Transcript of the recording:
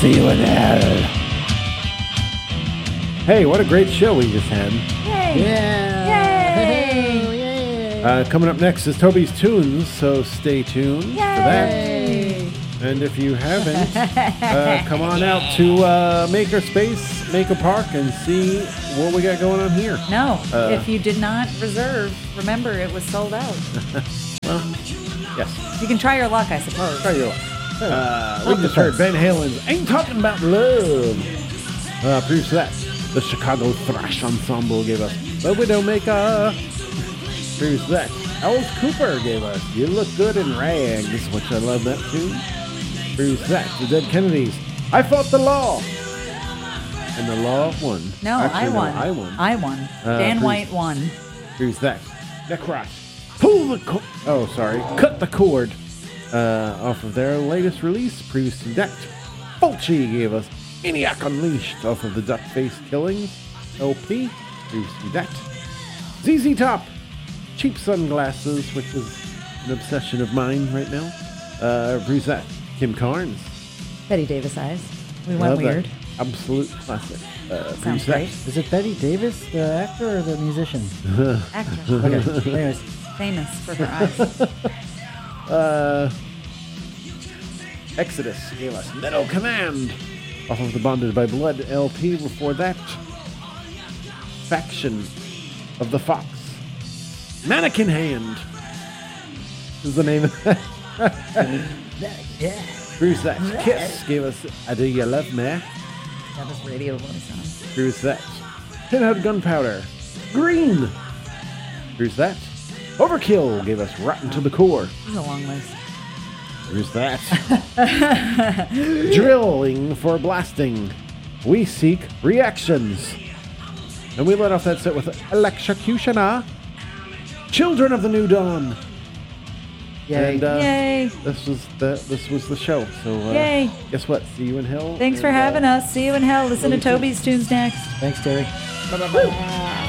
See you in hell. Hey, what a great show we just had. Yay! Yeah! Yay! Coming up next is Toby's Tunes, so stay tuned for that. Yay! And if you haven't, come on out to Makerspace, Maker Park, and see what we got going on here. No, if you did not reserve, remember it was sold out. Well, yes. You can try your luck, I suppose. Try your luck. We just heard Van Halen's Ain't Talking About Love. Previous to that, the Chicago Thrash Ensemble gave us The Widowmaker. Previous to that, Alice Cooper gave us You Look Good in Rags, which I love that tune. Previous to that, the Dead Kennedys, I Fought the Law. And the law won. No, Actually, I won. I won. Dan White won. Previous to that, Necross, Pull the Cut the Cord. Off of their latest release, previous to that, Fulci gave us ENIAC Unleashed off of the Duckface Killings LP, previous to that, ZZ Top, Cheap Sunglasses, which is an obsession of mine right now, previous to that, Kim Carnes. Betty Davis Eyes. We Love went weird. that. Absolute classic. Sounds great. Is it Betty Davis, the actor or the musician? Actor. Okay. Anyways. Famous for her eyes. Exodus gave us Metal Command off of the Bonded by Blood LP. Before that, Faction of the Fox. Mannequin Hand is the name of that. Yeah. Bruce that Kiss gave us Do You Love Me? That was radio voice on. Bruce that Pinhead Gunpowder. Green. Bruce that Overkill gave us Rotten to the Core. This is a long list. Here's that. Drilling for Blasting. We Seek Reactions. And we let off that set with Electrocutioner. Children of the New Dawn. Yay. And Yay. this was the show. So Yay. guess what? See you in hell. Thanks for having us. See you in hell. Listen to Toby's Tunes next. Thanks, Terry. Bye-bye.